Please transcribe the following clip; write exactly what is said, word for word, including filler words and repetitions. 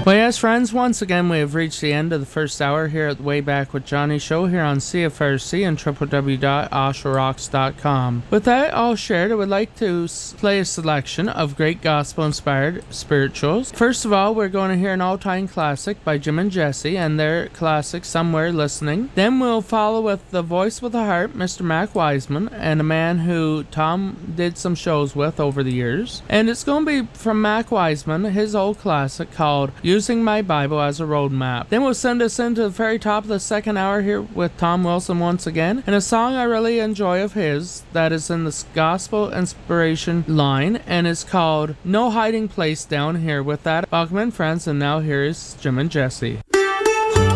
Well, yes, friends, once again, we have reached the end of the first hour here at the Way Back with Johnny show here on C F R C and w w w dot oshawa rocks dot com. With that all shared, I would like to s- play a selection of great gospel-inspired spirituals. First of all, we're going to hear an all-time classic by Jim and Jesse and their classic, Somewhere Listening. Then we'll follow with the voice with a heart, Mister Mac Wiseman, and a man who Tom did some shows with over the years. And it's going to be from Mac Wiseman, his old classic called Using My Bible as a Roadmap. Then we'll send us into the very top of the second hour here with Tom Wilson once again, and a song I really enjoy of his that is in the gospel inspiration line, and it's called No Hiding Place Down Here. With that, welcome in, friends, and now here is Jim and Jesse.